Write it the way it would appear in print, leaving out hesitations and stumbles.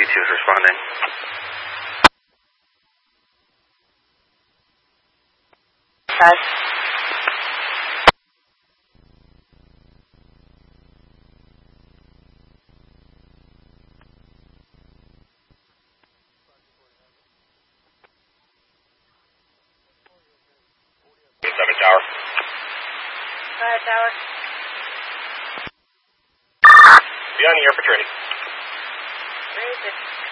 is responding. Tower. Go ahead, Tower. Be on the air for training. Where is it?